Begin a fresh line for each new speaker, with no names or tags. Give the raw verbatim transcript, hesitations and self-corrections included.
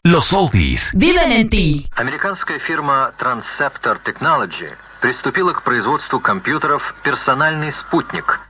Los oldies
viven en ti.
Американская фирма Transceptor Technology приступила к производству компьютеров «Персональный спутник»,